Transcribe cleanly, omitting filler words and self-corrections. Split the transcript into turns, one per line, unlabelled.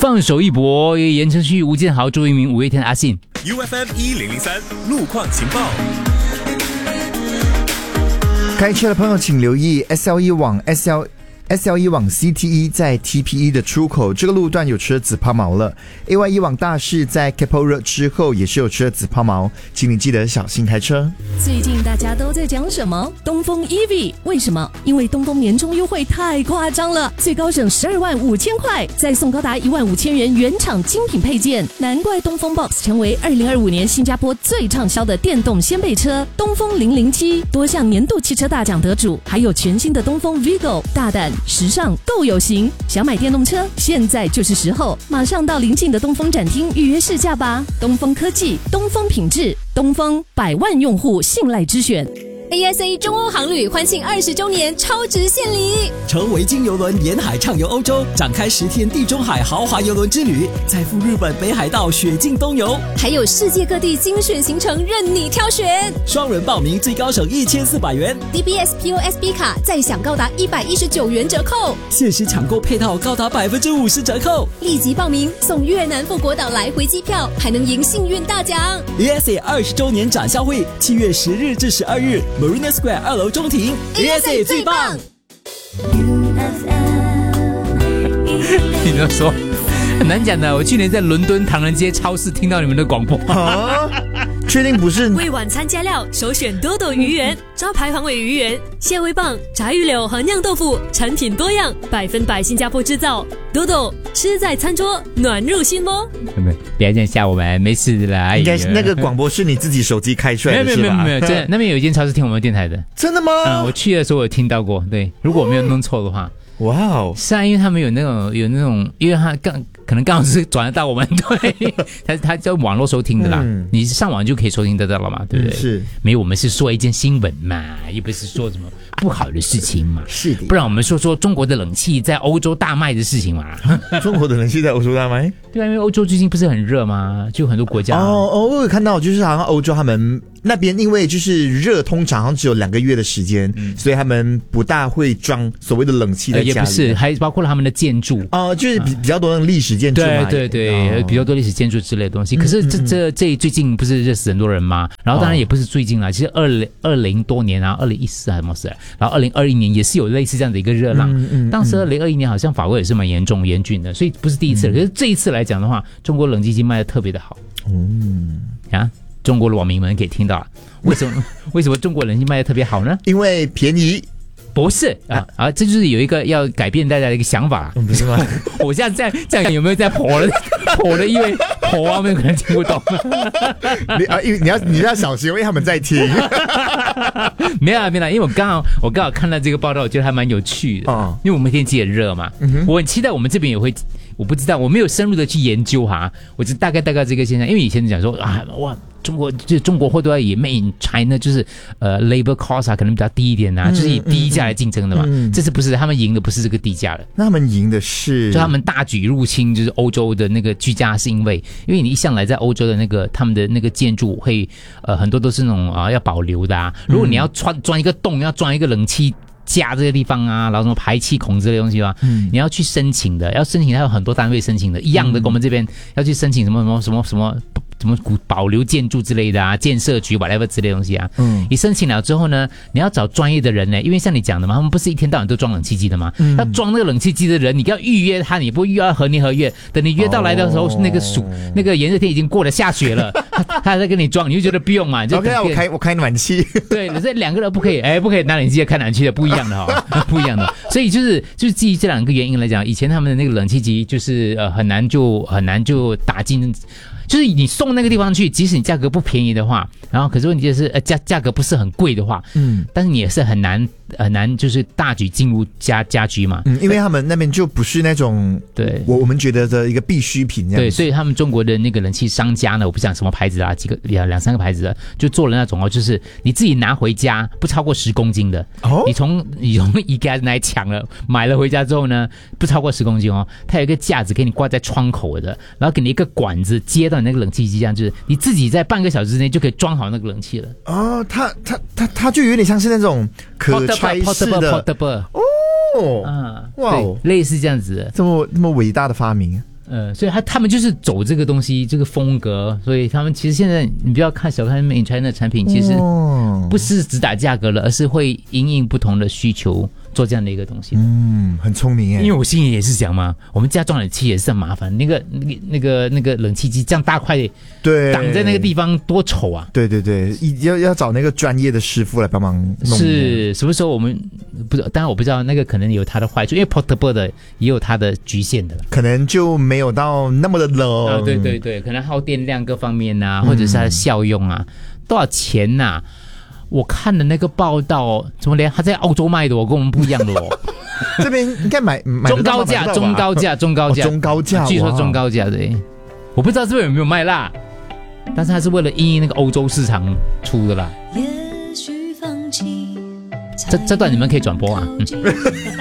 放手一搏，言承旭、吴建豪、周渝民、五月天、阿信。
UFM 1003路况情报。
开车的朋友请留意 SLE 往 CTE 在 TPE 的出口，这个路段有车子抛锚了。AYE 往大势在 Keppel Road 之后也是有车子抛锚，请你记得小心开车。
最近大家都在讲什么？东风 EV， 为什么？因为东风年终优惠太夸张了，最高省12万5千块，再送高达1万5千元原厂精品配件，难怪东风 Box 成为2025年新加坡最畅销的电动掀背车。东风007多项年度汽车大奖得主，还有全新的东风 Vigo， 大胆时尚都有型，想买电动车现在就是时候，马上到邻近的东风展厅预约试驾吧。东风科技，东风品质，东风100万用户信赖之选。
ASA 中欧航旅欢庆20周年超值献礼，
乘维京邮轮沿海畅游欧洲，展开10天地中海豪华邮轮之旅，再赴日本北海道雪境东游，
还有世界各地精选行程任你挑选。
双人报名最高省1400元，
DBS POSB 卡再享高达119元折扣，
限时抢购配套高达50%折扣，
立即报名送越南富国岛来回机票，还能赢幸运大奖。
ASA 20周年展销会7月10日至12日Marina Square 2楼中庭
ASA 最棒。
你都说很难讲的，我去年在伦敦唐人街超市听到你们的广播
啊，确定不是？
为晚餐加料首选多多鱼圆，招牌黄尾鱼圆、蟹味棒、炸鱼柳和酿豆腐，产品多样，100%新加坡制造。多多吃在餐桌，暖入心窝。
不要这样吓我们，没事的啦。
应该是那个广播是你自己手机开出来的，是吧？
没有，真的那边有一间超市听我们电台的。
真的吗？
我去的时候我有听到过，对，如果我没有弄错的话。
哇哦！
是啊，因为他们有那种，因为他可能刚好是转得到我们，对，他在网络收听的啦，你上网就可以收听得到了嘛，对不对？
是，
没有，我们是说一件新闻嘛，又不是说什么不好的事情嘛，
是的，
不然我们说中国的冷气在欧洲大卖的事情嘛。
中国的冷气在欧洲大卖？
对啊，因为欧洲最近不是很热吗？就很多国家
我有看到，就是好像欧洲他们那边因为就是热，通常好像只有2个月的时间，所以他们不大会装所谓的冷气在家里。
也不是，还包括了他们的建筑
就是比较多的历史建筑嘛，
对，比较多历史建筑之类的东西。可是这最近不是热死很多人吗？然后当然也不是最近啦，其实2020多年啊，2014还是什么事，然后2021年也是有类似这样的一个热浪。当时2021年好像法国也是蛮严峻的，所以不是第一次了。可是这一次来讲的话，中国冷气机卖的特别的好。中国的网民们可以听到了，为什么中国冷气卖的特别好呢？
因为便宜。
不是这就是有一个要改变大家的一个想法，
不是吗？
我这样有没有在破了？因为破他们可能听不懂。
你要小心，因为他们在听。
没有，因为我刚好看到这个报道，我觉得还蛮有趣的。因为我们天气很热嘛，我很期待我们这边也会。我不知道，我没有深入的去研究我只大概这个现象。因为以前讲说中国货都要以 Made in China， 就是labor cost 可能比较低一点就是以低价来竞争的嘛。这次不是，他们赢的不是这个低价的，
那他们赢的是
就他们大举入侵就是欧洲的那个居家，是因为你一向来在欧洲的那个他们的那个建筑会很多都是那种要保留的如果你要钻一个洞，要钻一个冷气架这个地方然后什么排气孔之类的东西你要去申请的，它有很多单位申请的，一样的跟我们这边要去申请什么保留建筑之类的建设局 whatever 之类的东西你申请了之后呢，你要找专业的人呢，因为像你讲的嘛，他们不是一天到晚都装冷气机的嘛，要装那个冷气机的人，你要预约他，你不预约和年合约，等你约到来的时候，那个炎热天已经过了下雪了，他还在跟你装，你就觉得不用嘛，就
OK 我开暖气，
对，这2个人不可以，不可以拿冷气机开暖气的，不一样的不一样的，所以就是基于这2个原因来讲，以前他们的那个冷气机就是很难就打进。就是你送那个地方去，即使你价格不便宜的话，然后可是问题是价格不是很贵的话，但是你也是很难就是大举进入家居嘛，
因为他们那边就不是那种
对
我们觉得的一个必需品这样子。
对，所以他们中国的那个冷气商家呢，我不讲什么牌子2-3个牌子的，就做了那种就是你自己拿回家不超过10公斤的，你从 IKEA 那里抢了买了回家之后呢，不超过10公斤它有一个架子给你挂在窗口的，然后给你一个管子接到你那个冷气机，这样就是你自己在半个小时之内就可以装好那个冷气了。
它就有点像是那种可拆式的
portable
哇，
类似这样子的，
这么伟大的发明。
所以他们就是走这个东西，这个风格，所以他们其实现在你不要小看 Made in China 的产品，其实不是只打价格了，而是会因应不同的需求做这样的一个东西。
很聪明耶。
因为我心里也是想嘛，我们家装冷气也是很麻烦，那个冷气机这样大块
对
挡在那个地方多丑啊！
对，要找那个专业的师傅来帮忙弄。
是什么时候我们不知道？当然我不知道，那个可能有它的坏处，因为 portable 的也有它的局限的了。
可能就没有到那么的冷
啊，对，可能耗电量各方面啊，或者是它的效用啊，多少钱呐？我看的那个报道，怎么连他在澳洲卖的，跟我们不一样的哦。
这边应该买
中高价，中高价，据说中高价的，我不知道这边有没有卖啦，但是它是为了因应那个欧洲市场出的啦。这段你们可以转播啊。